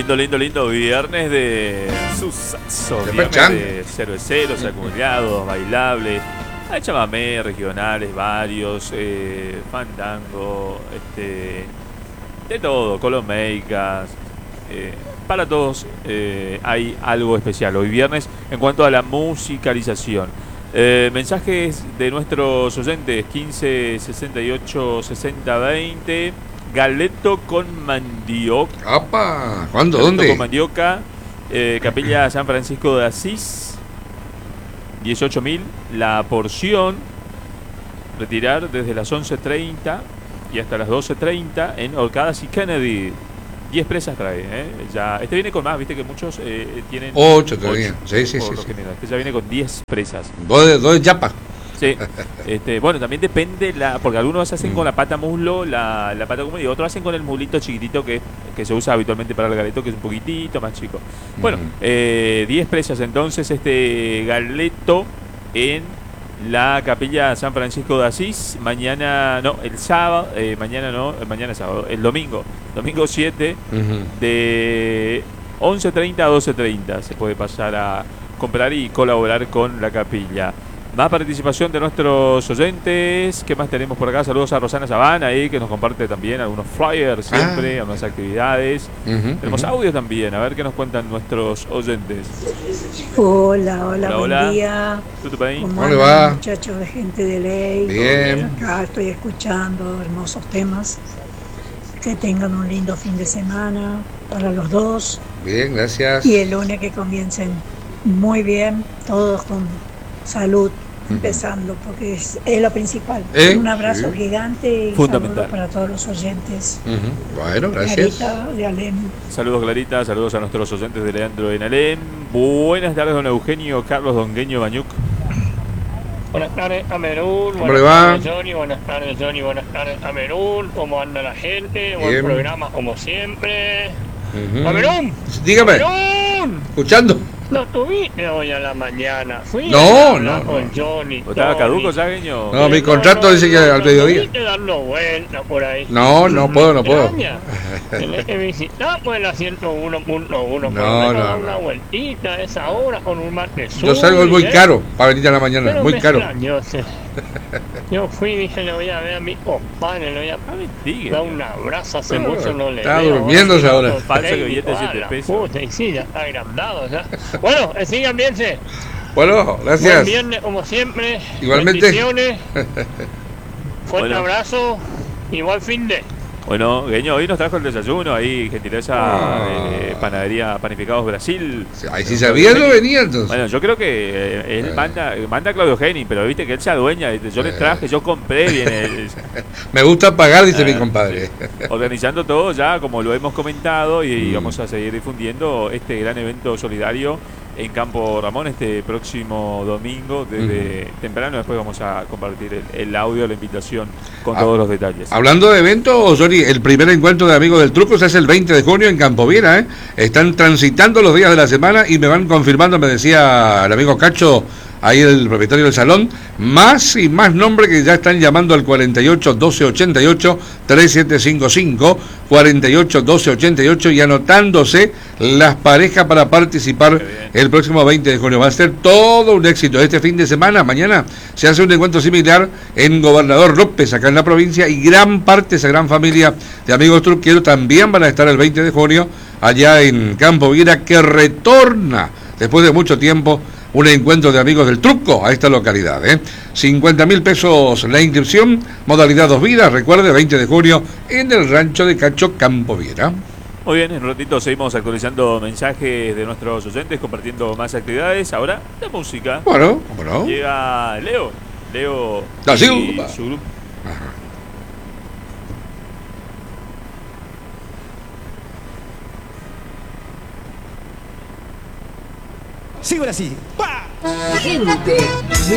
Lindo viernes de suceso, viernes de cerveceros, acumulados, bailables. Hay chamamé regionales varios, fandango, de todo, colomeicas. Para todos hay algo especial hoy viernes en cuanto a la musicalización. Mensajes de nuestros oyentes: 15 68 60 20. Galeto con mandioca. ¡Apa! ¿Cuándo? Galeto ¿Dónde? con mandioca, Capilla San Francisco de Asís, 18.000 la porción. Retirar desde las 11:30 y hasta las 12:30 en Orcadas y Kennedy. 10 presas trae, ya. Este viene con más, viste que muchos tienen 8 todavía. Sí. Este ya viene con 10 presas. Dos de yapa. Sí. Bueno, también depende porque algunos hacen con la pata muslo, la pata común, y otros hacen con el mulito chiquitito que se usa habitualmente para el galeto, que es un poquitito más chico. Bueno, 10 presas entonces este galeto en la Capilla San Francisco de Asís. Mañana es sábado, el domingo 7 de 11:30 a 12:30 se puede pasar a comprar y colaborar con la capilla. Más participación de nuestros oyentes. ¿Qué más tenemos por acá? Saludos a Rosana Sabana ahí, que nos comparte también algunos flyers siempre, algunas actividades. Tenemos audio también, a ver qué nos cuentan nuestros oyentes. Hola, buen día. ¿Todo bien? ¿Cómo le andan, va? muchachos de Gente de Ley? Bien. Acá estoy escuchando hermosos temas. Que tengan un lindo fin de semana para los dos. Bien, gracias. Y el lunes que comiencen muy bien, todos con salud, empezando, porque es lo principal. Un abrazo gigante y fundamental para todos los oyentes. Bueno, gracias. Clarita de Alem. Saludos, Clarita, saludos a nuestros oyentes de Leandro en Alem. Buenas tardes, don Eugenio Carlos Dongueño Bañuc. Buenas tardes, Amerún. ¿Cómo le va? Buenas tardes, Johnny. Buenas tardes, Amerún. ¿Cómo anda la gente? Buen Bien. programa, como siempre. Amerún. Dígame. Amerún. Escuchando. No tuviste hoy a la mañana. Fui No. con Johnny. ¿Estaba caduco ya, Gueño? No, mi contrato dice que al mediodía. Tuviste dando vueltas por ahí. No puedo. Tenés que visitar pues la 101.1. No. Una vueltita a esa hora con un mate. Yo salgo muy caro para venir a la mañana, pero muy caro. Yo fui y dije, le voy a ver a mi compadre, le voy a dar un abrazo, hace mucho no le Está veo. durmiéndose ahora. Falso que billete de 7 pesos. Puta, y sí, ya está agrandado ya. Bueno, sigan bien. Bueno, Buen gracias. viernes como siempre. Igualmente. Bendiciones. Fuerte Bueno. abrazo. Igual fin de. Bueno, Gueño, hoy nos trajo el desayuno ahí, gentileza de Panadería Panificados Brasil. Ahí si sabía no venía entonces. Bueno, yo creo que él manda a Claudio Geni, pero viste que él se adueña. Yo le traje, yo compré, viene Me gusta pagar, dice mi compadre. organizando todo ya, como lo hemos comentado, y vamos a seguir difundiendo este gran evento solidario en Campo Ramón este próximo domingo desde temprano. Después vamos a compartir el audio, la invitación con todos los detalles. Hablando de eventos, Johnny, el primer encuentro de Amigos del Truco se hace el 20 de junio en Campo Viera, Están transitando los días de la semana y me van confirmando, me decía el amigo Cacho, ahí el propietario del salón, más y más nombres que ya están llamando al 48 12 88 3755, 48 12 88 y anotándose las parejas para participar el próximo 20 de junio. Va a ser todo un éxito. Este fin de semana, mañana, se hace un encuentro similar en Gobernador López, acá en la provincia, y gran parte, esa gran familia de amigos truqueros también van a estar el 20 de junio allá en Campo Viera, que retorna después de mucho tiempo un encuentro de amigos del truco a esta localidad. 50.000 pesos la inscripción, modalidad 2 vidas, recuerde, 20 de junio en el rancho de Cacho, Campo Viera. Muy bien, en un ratito seguimos actualizando mensajes de nuestros oyentes, compartiendo más actividades. Ahora, la música. Bueno, ¿cómo no? Llega Leo Da y Silva. su grupo. Sigo así. ¡Pah! Gente